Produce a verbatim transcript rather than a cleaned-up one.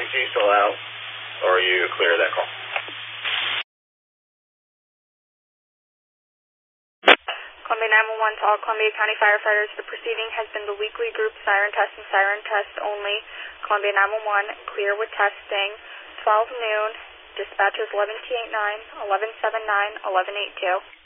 Six E still out, or are you clear of that call? Columbia nine one one to all Columbia County firefighters. The proceeding has been the weekly group siren test and siren test only. Columbia nine one one, clear with testing. twelve noon, dispatchers eleven T eighty-nine, eleven seventy-nine, eleven eighty-two.